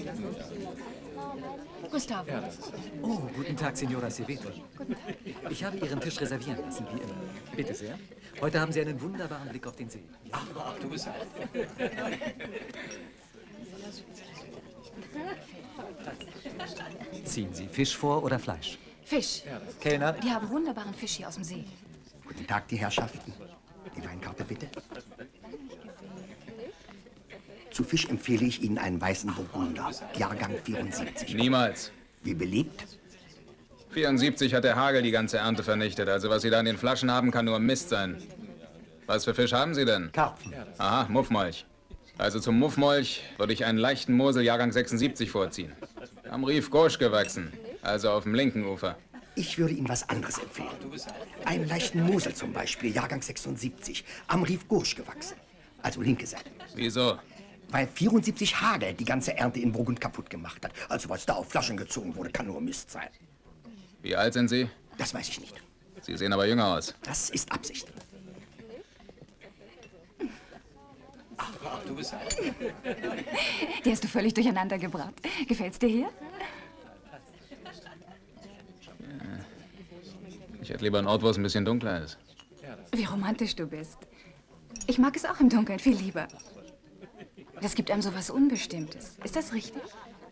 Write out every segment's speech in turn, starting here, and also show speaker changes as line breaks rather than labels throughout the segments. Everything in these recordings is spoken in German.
Gustavo.
Oh, guten Tag, Signora Acevedo. Guten Tag. Ich habe Ihren Tisch reservieren lassen, wie immer. Bitte sehr. Heute haben Sie einen wunderbaren Blick auf den See.
Ach, du bist...
Ziehen Sie Fisch vor oder Fleisch?
Fisch.
Kellner?
Die haben wunderbaren Fisch hier aus dem See.
Guten Tag, die Herrschaften. Die Weinkarte bitte. Zu Fisch empfehle ich Ihnen einen weißen Burgunder, Jahrgang 74.
Niemals.
Wie beliebt?
74 hat der Hagel die ganze Ernte vernichtet. Also was Sie da in den Flaschen haben, kann nur Mist sein. Was für Fisch haben Sie denn?
Karpfen.
Aha, Muffmolch. Also zum Muffmolch würde ich einen leichten Mosel Jahrgang 76 vorziehen. Am Rief Gauche gewachsen, also auf dem linken Ufer.
Ich würde Ihnen was anderes empfehlen. Einen leichten Mosel zum Beispiel, Jahrgang 76, am Rief Gauche gewachsen. Also linke Seite.
Wieso?
Weil 74 Hagel die ganze Ernte in Burgund kaputt gemacht hat. Also was da auf Flaschen gezogen wurde, kann nur Mist sein.
Wie alt sind Sie?
Das weiß ich nicht.
Sie sehen aber jünger aus.
Das ist Absicht.
Ach, du bist...
Die hast du völlig durcheinander gebracht. Gefällt's dir hier?
Ich hätte lieber einen Ort, wo es ein bisschen dunkler ist.
Wie romantisch du bist. Ich mag es auch im Dunkeln viel lieber. Das gibt einem so was Unbestimmtes. Ist das richtig?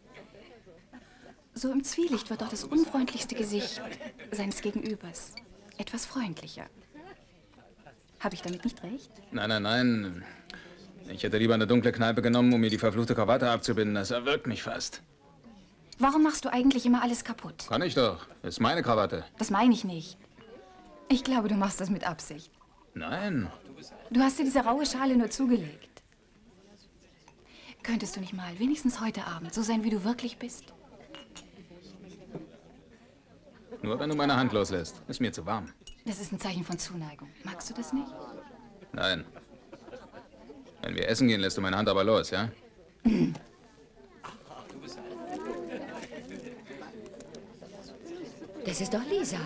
So im Zwielicht wird doch das unfreundlichste Gesicht seines Gegenübers etwas freundlicher. Habe ich damit nicht recht?
Nein, nein, nein. Ich hätte lieber eine dunkle Kneipe genommen, um mir die verfluchte Krawatte abzubinden. Das erwürgt mich fast.
Warum machst du eigentlich immer alles kaputt?
Kann ich doch. Ist meine Krawatte.
Das meine ich nicht. Ich glaube, du machst das mit Absicht.
Nein.
Du hast dir diese raue Schale nur zugelegt. Könntest du nicht mal wenigstens heute Abend so sein, wie du wirklich bist?
Nur wenn du meine Hand loslässt. Ist mir zu warm.
Das ist ein Zeichen von Zuneigung. Magst du das nicht?
Nein. Wenn wir essen gehen, lässt du meine Hand aber los, ja?
Das ist doch Lisa.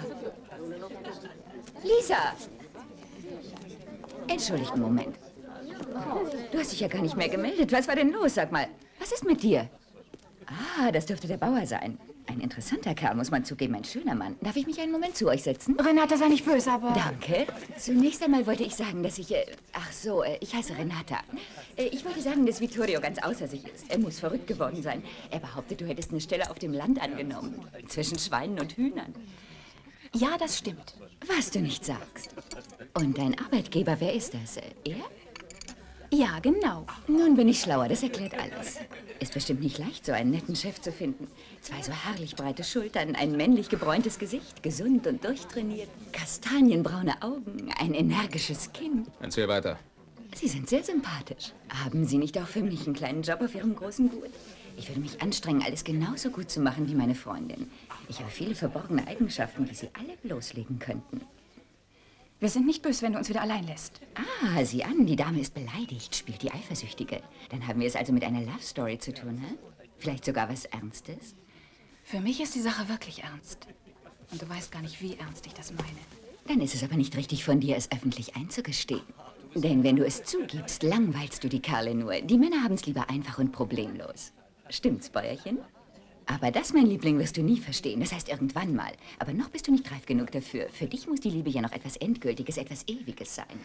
Lisa! Entschuldigt einen Moment. Du hast dich ja gar nicht mehr gemeldet. Was war denn los? Sag mal, was ist mit dir? Ah, das dürfte der Bauer sein. Ein interessanter Kerl, muss man zugeben. Ein schöner Mann. Darf ich mich einen Moment zu euch setzen?
Renata, sei nicht böse, aber...
Danke. Zunächst einmal wollte ich sagen, dass ich... ich heiße Renata. Ich wollte sagen, dass Vittorio ganz außer sich ist. Er muss verrückt geworden sein. Er behauptet, du hättest eine Stelle auf dem Land angenommen. Zwischen Schweinen und Hühnern.
Ja, das stimmt.
Was du nicht sagst. Und dein Arbeitgeber, wer ist das? Er?
Ja, genau.
Nun bin ich schlauer, das erklärt alles. Ist bestimmt nicht leicht, so einen netten Chef zu finden. 2 so herrlich breite Schultern, ein männlich gebräuntes Gesicht, gesund und durchtrainiert, kastanienbraune Augen, ein energisches Kinn.
Erzähl weiter.
Sie sind sehr sympathisch. Haben Sie nicht auch für mich einen kleinen Job auf Ihrem großen Gut? Ich würde mich anstrengen, alles genauso gut zu machen wie meine Freundin. Ich habe viele verborgene Eigenschaften, die Sie alle bloßlegen könnten.
Wir sind nicht böse, wenn du uns wieder allein lässt.
Ah, sieh an, die Dame ist beleidigt, spielt die Eifersüchtige. Dann haben wir es also mit einer Love Story zu tun, hä? Vielleicht sogar was Ernstes?
Für mich ist die Sache wirklich ernst. Und du weißt gar nicht, wie ernst ich das meine.
Dann ist es aber nicht richtig von dir, es öffentlich einzugestehen. Denn wenn du es zugibst, langweilst du die Kerle nur. Die Männer haben es lieber einfach und problemlos. Stimmt's, Bäuerchen? Aber das, mein Liebling, wirst du nie verstehen. Das heißt irgendwann mal. Aber noch bist du nicht reif genug dafür. Für dich muss die Liebe ja noch etwas Endgültiges, etwas Ewiges sein.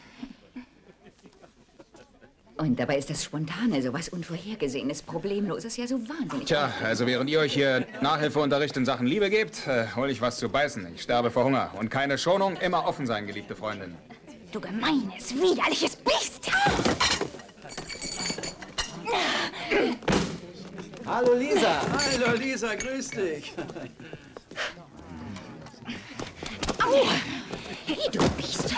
Und dabei ist das Spontane, sowas Unvorhergesehenes, Problemloses ja so wahnsinnig.
Tja, also während ihr euch hier Nachhilfeunterricht in Sachen Liebe gebt, hol ich was zu beißen. Ich sterbe vor Hunger. Und keine Schonung, immer offen sein, geliebte Freundin.
Du gemeines, widerliches Biest!
Hallo Lisa. Hallo Lisa, grüß dich.
Au! Hey, du Biest!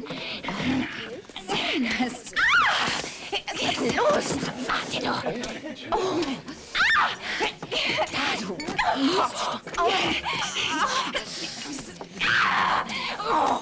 Los! Warte doch! Oh! Da, du Biest! Oh!